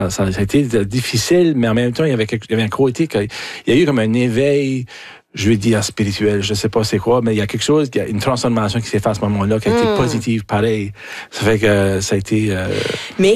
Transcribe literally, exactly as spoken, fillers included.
Ça, ça a été difficile, mais en même temps, il y avait, quelque, il y avait un côté, il y a eu comme un éveil, je vais dire spirituel, je sais pas c'est quoi, mais il y a quelque chose, il y a une transformation qui s'est faite à ce moment-là, qui a été mm. positive, pareil. Ça fait que ça a été... Euh... Mais